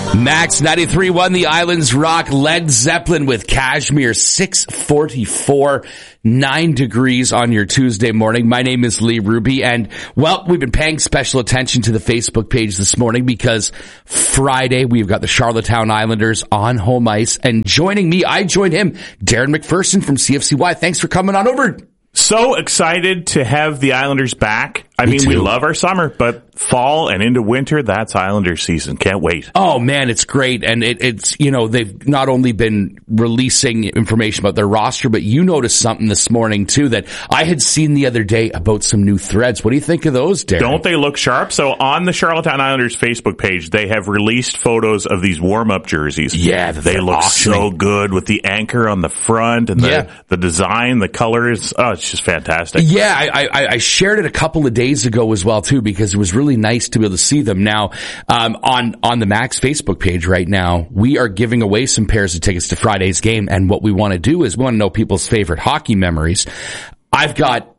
Max 93.1, the Islands Rock, Led Zeppelin with Kashmir, 6:44, 9 degrees on your Tuesday morning. My name is Lee Ruby, and, well, we've been paying special attention to the Facebook page this morning because Friday we've got the Charlottetown Islanders on home ice, and joining me, I joined him, Darren McPherson from CFCY. Thanks for coming on over. So excited to have the Islanders back. I mean, we love our summer, but fall and into winter, that's Islanders season. Can't wait. Oh, man, it's great. And it's, you know, they've not only been releasing information about their roster, but you noticed something this morning, too, that I had seen the other day about some new threads. What do you think of those, Darren? Don't they look sharp? So on the Charlottetown Islanders Facebook page, they have released photos of these warm-up jerseys. Yeah, they look so good with the anchor on the front and the design, the colors. Oh, it's just fantastic. Yeah, I shared it a couple of days ago as well, too, because it was really nice to be able to see them. Now, on the Max Facebook page right now, we are giving away some pairs of tickets to Friday's game, and what we want to do is we want to know people's favorite hockey memories. I'm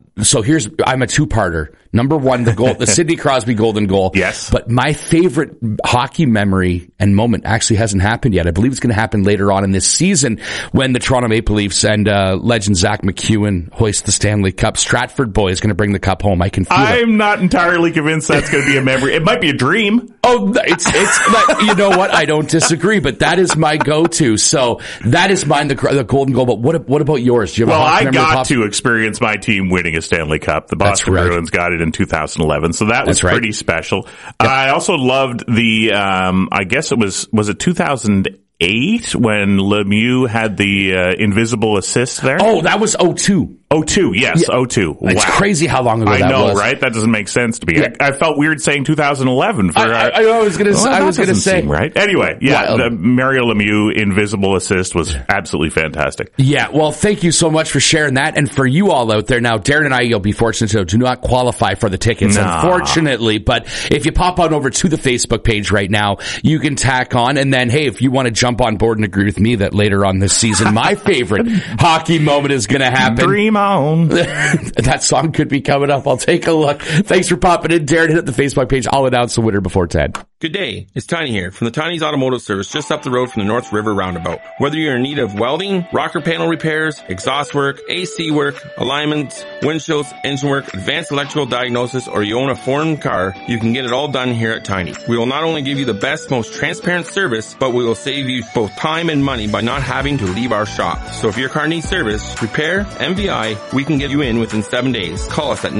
a two-parter. Number one, the Sidney Crosby golden goal. Yes. But my favorite hockey memory and moment actually hasn't happened yet. I believe it's going to happen later on in this season when the Toronto Maple Leafs and legend Zach McEwen hoist the Stanley Cup. Stratford boy is going to bring the cup home. I can feel it. I'm not entirely convinced that's going to be a memory. It might be a dream. Oh, it's you know what? I don't disagree, but that is my go-to. So that is mine, the golden goal. But what about yours? Do you have a hockey memory? Well, I got to experience my team winning a Stanley Cup. The Boston Bruins got it in 2011, so that was pretty special. Yep. I also loved the, I guess it was it 2008 when Lemieux had the invisible assist there? Oh, that was 2002. 2002, yes, yeah. 2002. Wow. It's crazy how long ago that was. I know, right? That doesn't make sense to me. Yeah. I felt weird saying 2011 for... I was going to say... right? Anyway, yeah, the Mario Lemieux invisible assist was absolutely fantastic. Yeah, well, thank you so much for sharing that. And for you all out there now, Darren and I, you'll be fortunate to know, do not qualify for the tickets, unfortunately. But if you pop on over to the Facebook page right now, you can tack on. And then, hey, if you want to jump on board and agree with me that later on this season, my favorite hockey moment is going to happen. Dream on. That song could be coming up. I'll take a look. Thanks for popping in, Darren. Hit the Facebook page. I'll announce the winner before 10. Good day. It's Tiny here from the Tiny's Automotive Service just up the road from the North River Roundabout. Whether you're in need of welding, rocker panel repairs, exhaust work, AC work, alignments, windshields, engine work, advanced electrical diagnosis, or you own a foreign car, you can get it all done here at Tiny. We will not only give you the best, most transparent service, but we will save you both time and money by not having to leave our shop. So if your car needs service, repair, MVI, we can get you in within 7 days. Call us at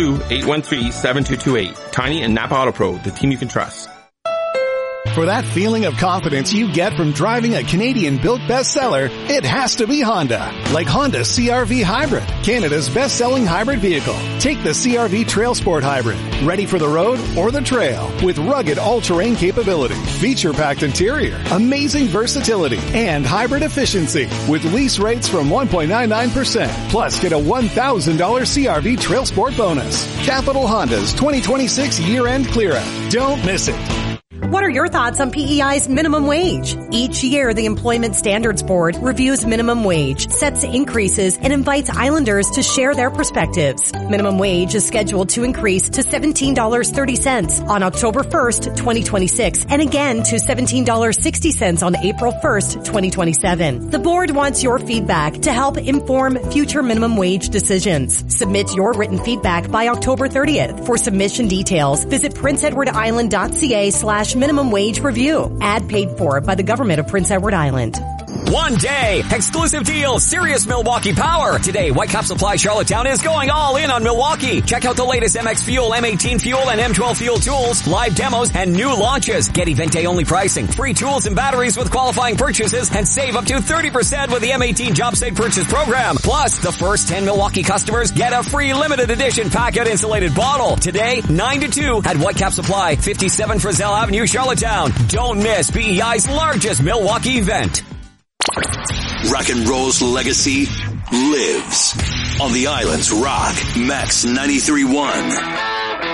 902-813-7228. Tiny and Napa Auto Pro, the team you can trust. For that feeling of confidence you get from driving a Canadian-built bestseller, it has to be Honda. Like Honda CR-V Hybrid, Canada's best-selling hybrid vehicle. Take the CR-V Trail Sport Hybrid, ready for the road or the trail, with rugged all-terrain capability, feature-packed interior, amazing versatility, and hybrid efficiency, with lease rates from 1.99%. Plus, get a $1,000 CR-V Trail Sport bonus. Capital Honda's 2026 year-end clear-out. Don't miss it. What are your thoughts on PEI's minimum wage? Each year, the Employment Standards Board reviews minimum wage, sets increases, and invites Islanders to share their perspectives. Minimum wage is scheduled to increase to $17.30 on October 1st, 2026, and again to $17.60 on April 1st, 2027. The board wants your feedback to help inform future minimum wage decisions. Submit your written feedback by October 30th. For submission details, visit princeedwardisland.ca/minimum wage review. Ad paid for by the government of Prince Edward Island. One day, exclusive deals, serious Milwaukee power. Today, Whitecap Supply Charlottetown is going all in on Milwaukee. Check out the latest MX Fuel, M18 Fuel, and M12 Fuel tools, live demos, and new launches. Get event day only pricing, free tools and batteries with qualifying purchases, and save up to 30% with the M18 Job Site Purchase Program. Plus, the first 10 Milwaukee customers get a free limited edition packet insulated bottle. Today, 9 to 2 at Whitecap Supply, 57 Frizzell Avenue, Charlottetown. Don't miss BEI's largest Milwaukee event. Rock and roll's legacy lives on the Island's Rock, Max 93.1.